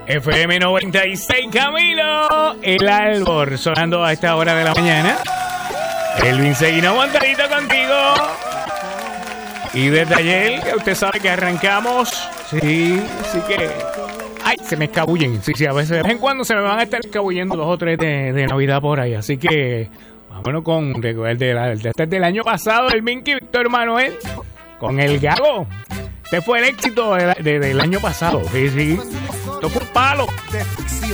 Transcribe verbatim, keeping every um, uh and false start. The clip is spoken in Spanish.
F M noventa y seis, Camilo, el Albor, sonando a esta hora de la mañana. Elvin Seguino montadito contigo. Y desde ayer, usted sabe que arrancamos. Sí, sí que... Ay, se me escabullen. Sí, sí, a veces de vez en cuando se me van a estar escabullendo dos o tres de, de Navidad por ahí. Así que, vámonos con el de la, el de este del año pasado, el Minky Víctor Manuel, con el Gago. Este fue el éxito de, de, del año pasado. Sí, sí. Esto fue un palo.